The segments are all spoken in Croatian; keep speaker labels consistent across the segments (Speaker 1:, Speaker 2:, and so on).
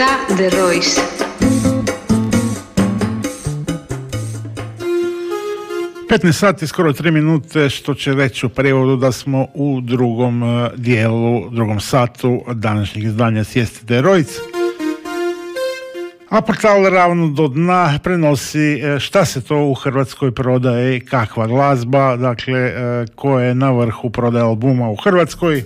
Speaker 1: de Royce.
Speaker 2: Petnaest sati, skoro 3 minute, što će reći u prevodu da smo u drugom dijelu, drugom satu današnjeg izdanja Sjesti de Royce. A portal Ravno do dna prenosi šta se to u Hrvatskoj prodaje, kakva glazba, dakle ko je na vrhu prodaje albuma u Hrvatskoj.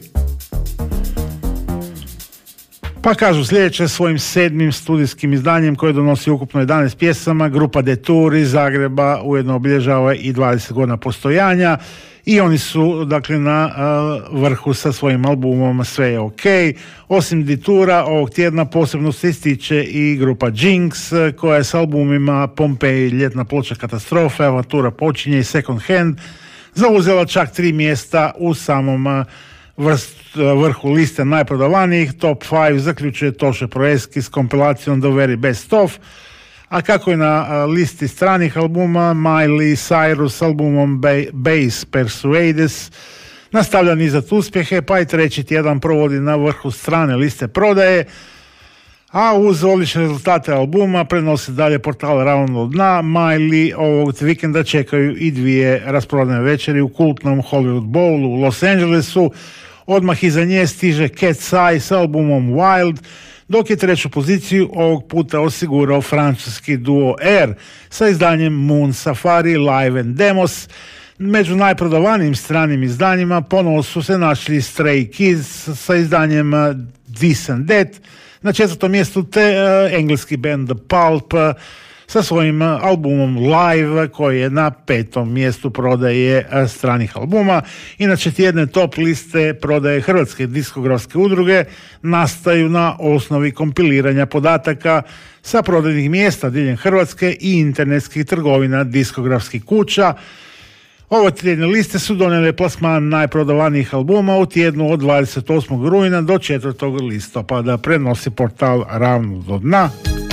Speaker 2: Pa kažu sljedeće, svojim 7. studijskim izdanjem koje donosi ukupno 11 pjesama, grupa Detour iz Zagreba ujedno obilježava i 20 godina postojanja i oni su dakle na vrhu sa svojim albumom Sve je ok. Osim Detoura ovog tjedna posebno se ističe i grupa Jinx koja je s albumima Pompeji, Ljetna ploča katastrofe, Avantura počinje i Second Hand zauzela čak 3 mjesta u samom vrhu liste najprodavanijih. Top 5 zaključuje Toše Proeski s kompilacijom The Very Best Of, a kako je na listi stranih albuma Miley Cyrus s albumom Bass Persuades nastavlja nizat uspjehe, pa i treći tjedan provodi na vrhu strane liste prodaje, a uz odlične rezultate albuma prenosi dalje portal Ravno do dna. Miley ovog vikenda čekaju i 2 rasprodane večeri u kultnom Hollywood Bowlu u Los Angelesu. Odmah iza nje stiže Cat's Eye s albumom Wild, dok je treću poziciju ovog puta osigurao francuski duo Air sa izdanjem Moon Safari Live and Demos. Među najprodavanijim stranim izdanjima ponovo su se našli Stray Kids sa izdanjem This and That, na 4. mjestu te engleski band The Pulp sa svojim albumom Live koji je na 5. mjestu prodaje stranih albuma. Inače tjedne top liste prodaje Hrvatske diskografske udruge nastaju na osnovi kompiliranja podataka sa prodajnih mjesta diljem Hrvatske i internetskih trgovina diskografskih kuća. Ove tjedne liste su donijele plasman najprodavanijih albuma u tjednu od 28. rujna do 4. listopada, prenosi portal Ravno do dna.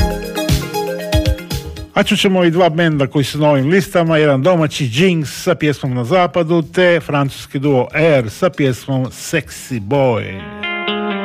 Speaker 2: A čućemo i 2 benda koji su na ovim listama, jedan domaći Jinx sa pjesmom Na zapadu te francuski duo Air sa pjesmom Sexy Boy.